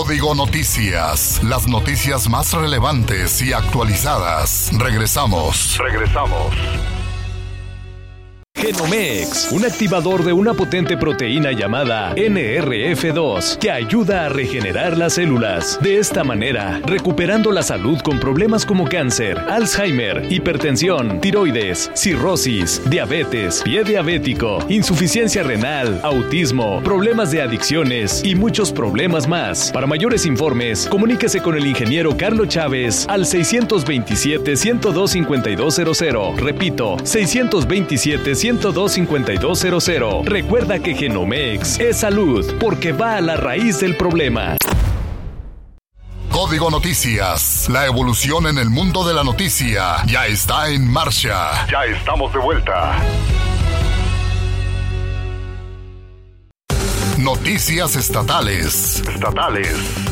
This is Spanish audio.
Código Noticias. Las noticias más relevantes y actualizadas. Regresamos. Genomex, un activador de una potente proteína llamada NRF2 que ayuda a regenerar las células. De esta manera, recuperando la salud con problemas como cáncer, Alzheimer, hipertensión, tiroides, cirrosis, diabetes, pie diabético, insuficiencia renal, autismo, problemas de adicciones y muchos problemas más. Para mayores informes, comuníquese con el ingeniero Carlos Chávez al 627-102-5200. Repito, 627-102-5200. Recuerda que Genomex es salud porque va a la raíz del problema. Código Noticias. La evolución en el mundo de la noticia ya está en marcha. Ya estamos de vuelta. Noticias estatales.